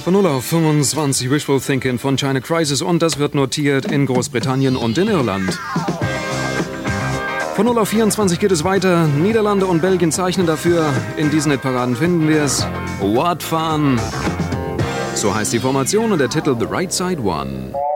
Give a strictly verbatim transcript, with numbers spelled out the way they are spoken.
Von null auf fünfundzwanzig Wishful Thinking von China Crisis und das wird notiert in Großbritannien und in Irland. Von null auf vierundzwanzig geht es weiter. Niederlande und Belgien zeichnen dafür. In diesen Hitparaden finden wir es. What Fun! So heißt die Formation und der Titel The Right Side One.